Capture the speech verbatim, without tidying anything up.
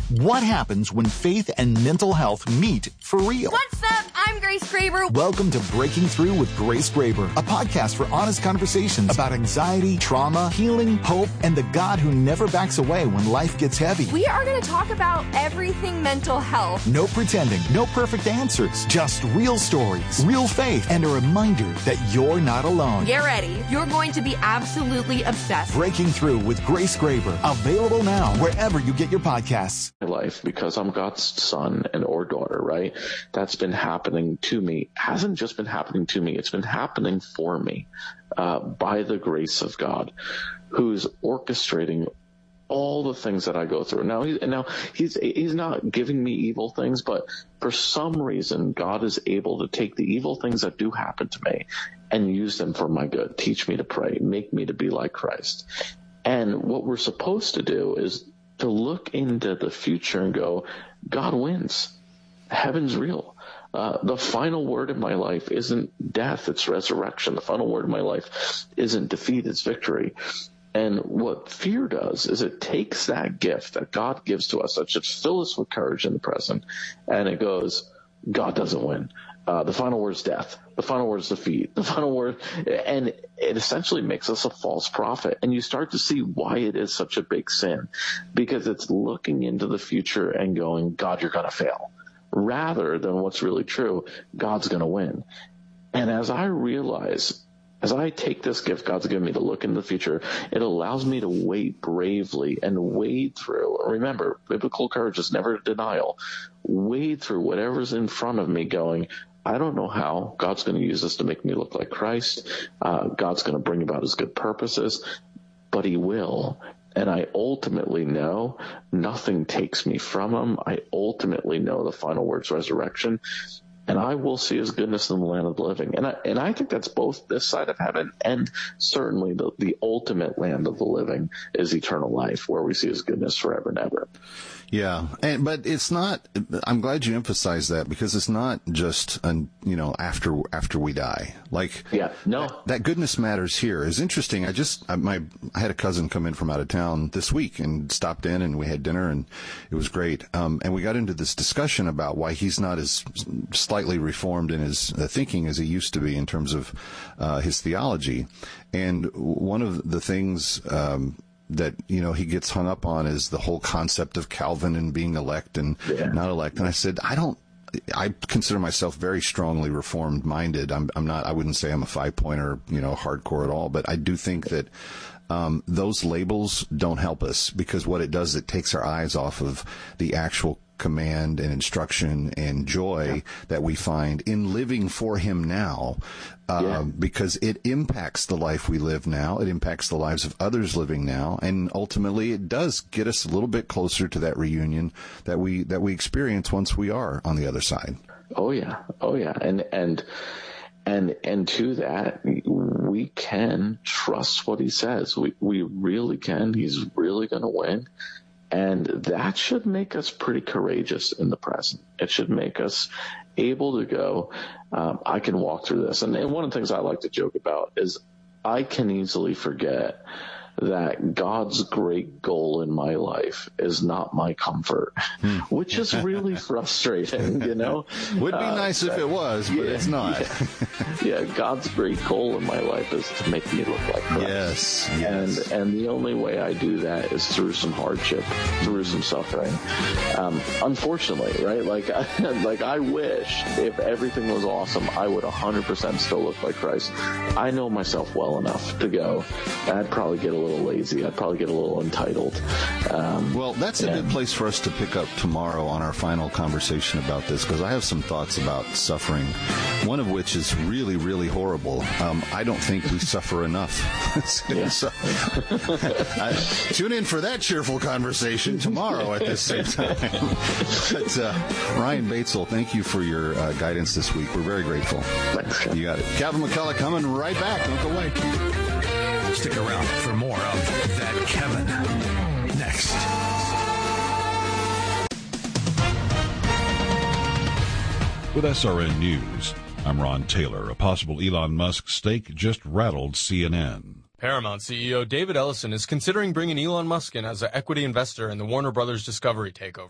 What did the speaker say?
What happens when faith and mental health meet for real? What's up? I'm Grace Graber. Welcome to Breaking Through with Grace Graber, a podcast for honest conversations about anxiety, trauma, healing, hope, and the God who never backs away when life gets heavy. We are going to talk about everything mental health. No pretending, no perfect answers, just real stories, real faith, and a reminder that you're not alone. Get ready. You're going to be absolutely obsessed. Breaking Through with Grace Graber, available now wherever you get your podcasts. Life, because I'm God's son and or daughter, right? That's been happening to me. Hasn't just been happening to me. It's been happening for me uh, by the grace of God, who's orchestrating all the things that I go through. Now, he, now he's he's not giving me evil things, but for some reason, God is able to take the evil things that do happen to me and use them for my good. Teach me to pray, make me to be like Christ. And what we're supposed to do is to look into the future and go, God wins. Heaven's real. Uh, the final word in my life isn't death, it's resurrection. The final word in my life isn't defeat, it's victory. And what fear does is it takes that gift that God gives to us that should fill us with courage in the present, and it goes, God doesn't win. Uh, the final word is death. The final word is defeat. The final word, and it essentially makes us a false prophet. And you start to see why it is such a big sin, because it's looking into the future and going, God, you're going to fail, rather than what's really true. God's going to win. And as I realize, as I take this gift God's given me to look into the future, it allows me to wait bravely and wade through. Remember, biblical courage is never denial. Wade through whatever's in front of me going, I don't know how. God's going to use this to make me look like Christ. Uh, God's going to bring about his good purposes, but he will. And I ultimately know nothing takes me from him. I ultimately know the final word's resurrection, and I will see his goodness in the land of the living. And I, and I think that's both this side of heaven and certainly the, the ultimate land of the living is eternal life, where we see his goodness forever and ever. Yeah, and but it's not. I'm glad you emphasized that, because it's not just, an, you know, after after we die. Like, yeah, no, that, that goodness matters here. Is interesting. I just I, my I had a cousin come in from out of town this week and stopped in, and we had dinner, and it was great. Um, and we got into this discussion about why he's not as slightly reformed in his uh, thinking as he used to be in terms of uh, his theology. And one of the things Um, that, you know, he gets hung up on is the whole concept of Calvin and being elect and yeah. not elect. And I said, I don't, I consider myself very strongly reformed minded. I'm, I'm not, I wouldn't say I'm a five pointer, you know, hardcore at all, but I do think that, um, those labels don't help us, because what it does, it takes our eyes off of the actual command and instruction and joy yeah. that we find in living for him now, uh, yeah. because it impacts the life we live now. It impacts the lives of others living now. And ultimately it does get us a little bit closer to that reunion that we, that we experience once we are on the other side. Oh yeah. Oh yeah. And, and, and, and to that, we can trust what he says. We, we really can. He's really going to win. And that should make us pretty courageous in the present. It should make us able to go, um, I can walk through this. And, and one of the things I like to joke about is I can easily forget that God's great goal in my life is not my comfort, hmm. which is really frustrating, you know? Would be uh, nice if it was, but yeah, it's not. Yeah. yeah, God's great goal in my life is to make me look like Christ. Yes, yes. And, and the only way I do that is through some hardship, through some suffering. Um, unfortunately, right? Like, I, like I wish if everything was awesome, I would one hundred percent still look like Christ. I know myself well enough to go, I'd probably get a little lazy. I'd probably get a little entitled. Um, well, that's a and, good place for us to pick up tomorrow on our final conversation about this, because I have some thoughts about suffering, one of which is really, really horrible. Um, I don't think we suffer enough. so, I, tune in for that cheerful conversation tomorrow at this same time. But uh, Ryan Batesole, thank you for your uh, guidance this week. We're very grateful. Thanks. You got it. Calvin McCullough coming right back. Don't go away. Stick around for more of That Kevin next. With S R N News, I'm Ron Taylor. A possible Elon Musk stake just rattled C N N. Paramount C E O David Ellison is considering bringing Elon Musk in as an equity investor in the Warner Brothers Discovery takeover.